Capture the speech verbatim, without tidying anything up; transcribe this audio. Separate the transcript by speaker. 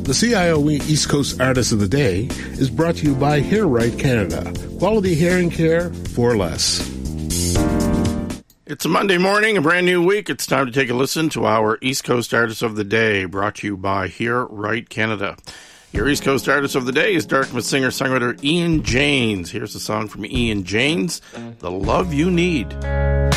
Speaker 1: The C I O E East Coast Artist of the Day is brought to you by Hair Right Canada. Quality hearing care for less.
Speaker 2: It's a Monday morning, a brand new week. It's time to take a listen to our East Coast Artist of the Day, brought to you by Hair Right Canada. Your East Coast Artist of the Day is Dartmouth singer-songwriter Ian Janes. Here's a song from Ian Janes, The Love You Need.